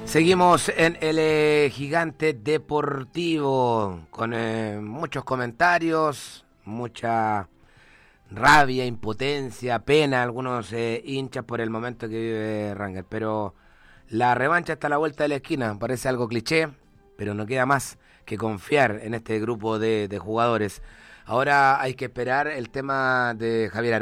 Seguimos en el Gigante Deportivo con muchos comentarios, mucha rabia, impotencia, pena, algunos hinchas por el momento que vive Rangers, pero la revancha está a la vuelta de la esquina, parece algo cliché, pero no queda más que confiar en este grupo de jugadores. Ahora hay que esperar el tema de Javier